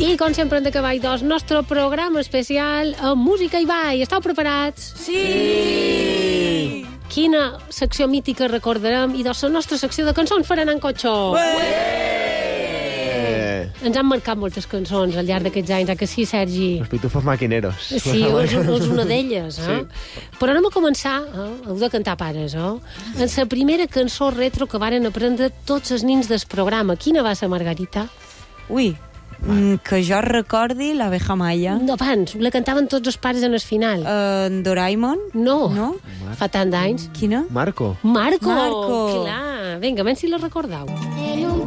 I com sempre hem d'acabar el nostre programa especial amb música i ball. Esteu preparats? Sí! Quina secció mítica recordarem? I la nostra secció de cançons faran en cotxó. Ens han marcat moltes cançons al llarg d'aquests anys, que sí, Sergi? Los pitufos maquineros. Sí, és una d'elles, Sí. Però anem a començar, heu de cantar pares, en la primera cançó retro que varen aprendre tots els nins del programa. Quina va ser, Margarita? Ui, que jo recordi l'Abeja Maya. No, abans, la cantaven tots els pares en el final. Doraemon? No, No? fa tant d'anys. Quina? Marco. Marco! Marco. Clar, vinga, menys si la recordeu. En